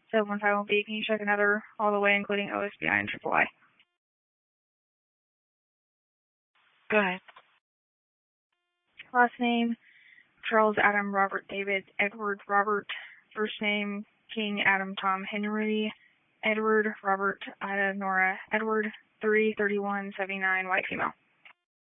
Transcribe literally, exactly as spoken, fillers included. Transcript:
seven one five one B. Can you check another all the way, including O S B I and triple I? Go ahead. Last name, Charles Adam Robert David Edward Robert. First name, King Adam Tom Henry Edward Robert Ida Nora Edward. three thirty-one seventy-nine, white female.